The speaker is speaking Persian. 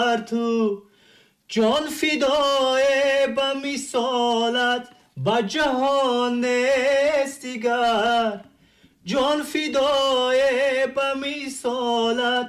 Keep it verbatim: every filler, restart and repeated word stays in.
تو جان فدای به مثالت با جهان نیست دیگر، جان فدای به مثالت